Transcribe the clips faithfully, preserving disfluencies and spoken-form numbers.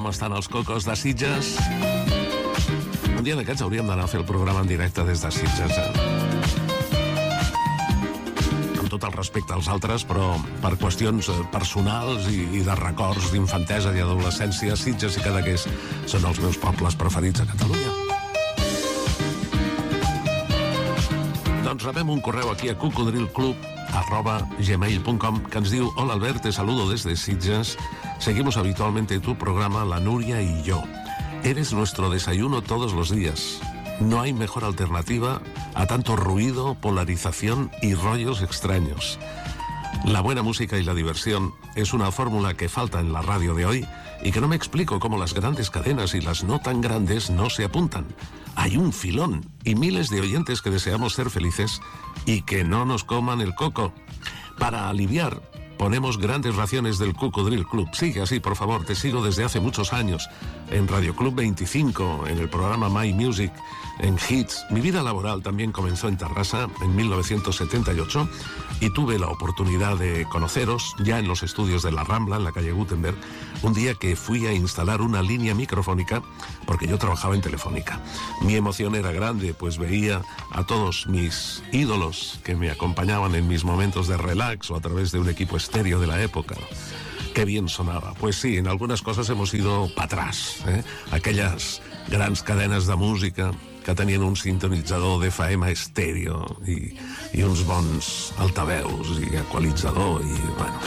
com estan els cocos de Sitges? Un dia d'aquests hauríem d'anar a fer el programa en directe des de Sitges, eh? Amb tot el respecte als altres, però per qüestions personals i, i de records d'infantesa i adolescència, Sitges i Cadaqués són els meus pobles preferits a Catalunya. Doncs rebem un correu aquí a cocodrilclub arroba gmail punto com que ens diu: hola Albert, te saludo desde Sitges. Seguimos habitualmente tu programa, la Nuria y yo. Eres nuestro desayuno todos los días. No hay mejor alternativa a tanto ruido, polarización y rollos extraños. La buena música y la diversión es una fórmula que falta en la radio de hoy y que no me explico cómo las grandes cadenas y las no tan grandes no se apuntan. Hay un filón y miles de oyentes que deseamos ser felices y que no nos coman el coco. Para aliviar, ponemos grandes raciones del Cocodril Club. Sigue así, por favor, te sigo desde hace muchos años. En Radio Club veinticinco, en el programa My Music, en Hits. Mi vida laboral también comenzó en Tarrasa en mil novecientos setenta y ocho y tuve la oportunidad de conoceros ya en los estudios de La Rambla, en la calle Gutenberg, un día que fui a instalar una línea microfónica porque yo trabajaba en Telefónica. Mi emoción era grande, pues veía a todos mis ídolos que me acompañaban en mis momentos de relax o a través de un equipo estéreo de la época. Qué bien sonava. Pues sí, en algunes coses hemos ido para atrás, eh? Aquelles grans cadenes de música que tenien un sintonitzador d'F M estèreo i, i uns bons altaveus i equalitzador i, bueno...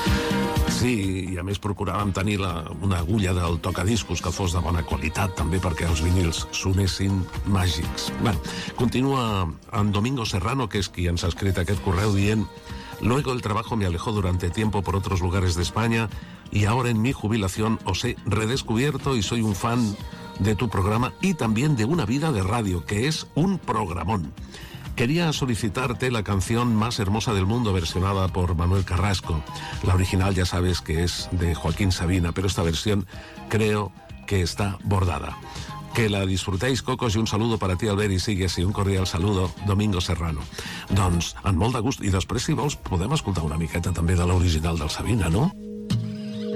Sí, i a més procuràvem tenir la, una agulla del tocadiscos que fos de bona qualitat també perquè els vinils sonessin màgics. Bé, continua en Domingo Serrano, que és qui ens ha escrit aquest correu dient: luego el trabajo me alejó durante tiempo por otros lugares de España y ahora en mi jubilación os he redescubierto y soy un fan de tu programa y también de Una vida de radio, que es un programón. Quería solicitarte la canción más hermosa del mundo versionada por Manuel Carrasco. La original ya sabes que es de Joaquín Sabina, pero esta versión creo que está bordada. Que la disfrutéis, cocos, y un saludo para ti, Albert, i sigues, i un cordial saludo, Domingo Serrano. Doncs, amb molt de gust, i després, si vols, podem escoltar una miqueta també de l'original del Sabina, no?